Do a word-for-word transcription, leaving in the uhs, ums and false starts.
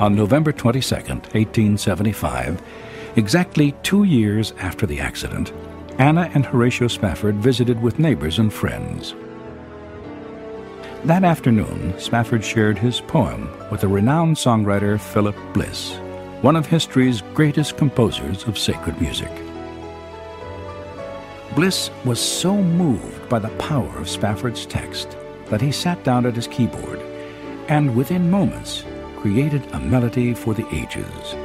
On November twenty-second, eighteen seventy-five, exactly two years after the accident, Anna and Horatio Spafford visited with neighbors and friends. That afternoon, Spafford shared his poem with the renowned songwriter Philip Bliss, one of history's greatest composers of sacred music. Bliss was so moved by the power of Spafford's text that he sat down at his keyboard and within moments created a melody for the ages.